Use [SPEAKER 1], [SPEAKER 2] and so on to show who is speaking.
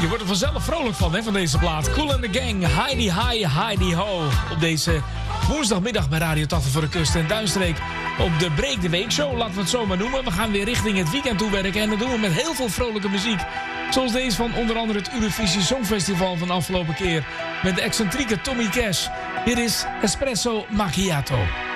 [SPEAKER 1] Je wordt er vanzelf vrolijk van, hè, van deze plaat. Kool and the Gang, Heidi Hi, Heidi Ho. Op deze woensdagmiddag bij Radio Tafel voor de Kust en Duinstreek. Op de Breek de Week Show, laten we het zo maar noemen. We gaan weer richting het weekend toewerken. En dat doen we met heel veel vrolijke muziek. Zoals deze van onder andere het Eurovisie Songfestival van de afgelopen keer. Met de excentrieke Tommy Cash. Hier is Espresso Macchiato.